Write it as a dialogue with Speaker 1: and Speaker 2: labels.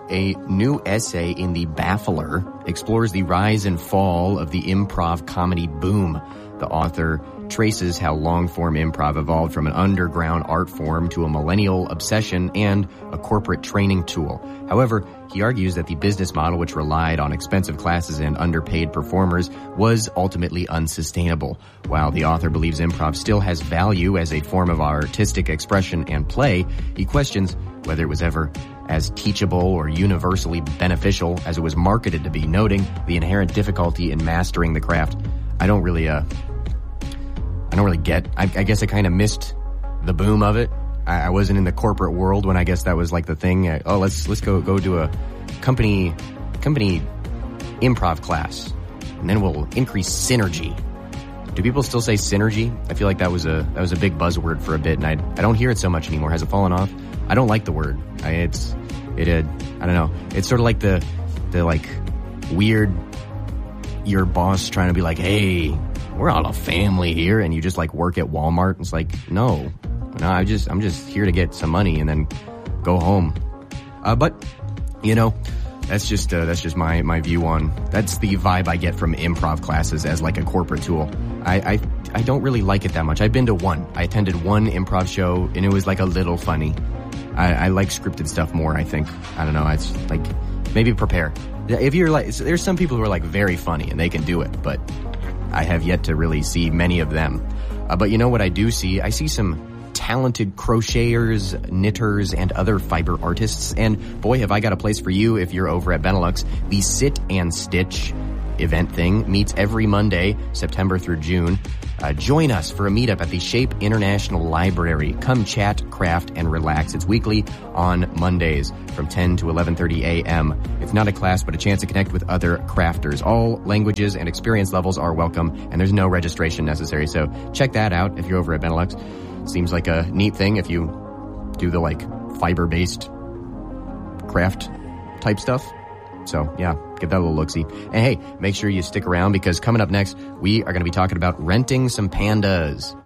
Speaker 1: a new essay in The Baffler explores the rise and fall of the improv comedy boom. The author traces how long-form improv evolved from an underground art form to a millennial obsession and a corporate training tool. However, he argues that the business model, which relied on expensive classes and underpaid performers, was ultimately unsustainable. While the author believes improv still has value as a form of artistic expression and play, he questions whether it was ever as teachable or universally beneficial as it was marketed to be, noting the inherent difficulty in mastering the craft. I don't really get. I guess I kind of missed the boom of it. I wasn't in the corporate world when I guess that was like the thing. Let's go do a company improv class, and then we'll increase synergy. Do people still say synergy? I feel like that was a big buzzword for a bit, and I don't hear it so much anymore. Has it fallen off? I don't like the word. I don't know. It's sort of like the like weird, your boss trying to be like, hey, we're all a family here, and you just like work at Walmart. It's like, no, I'm just here to get some money and then go home. But that's just my view on, that's the vibe I get from improv classes as like a corporate tool. I don't really like it that much. I've been to one. I attended one improv show and it was like a little funny. I like scripted stuff more, I think. I don't know. It's like, maybe prepare. If you're like, there's some people who are like very funny and they can do it, but I have yet to really see many of them. But you know what I do see? I see some talented crocheters, knitters, and other fiber artists. And boy, have I got a place for you if you're over at Benelux. The Sit and Stitch event thing meets every Monday, September through June. Join us for a meetup at the Shape International Library. Come chat, craft, and relax. It's weekly on Mondays from 10 to 11:30 a.m. It's not a class, but a chance to connect with other crafters. All languages and experience levels are welcome, and there's no registration necessary. So check that out if you're over at Benelux. Seems like a neat thing if you do the like fiber-based craft type stuff. So, yeah, give that a little look-see. And hey, make sure you stick around because coming up next, we are going to be talking about renting some pandas.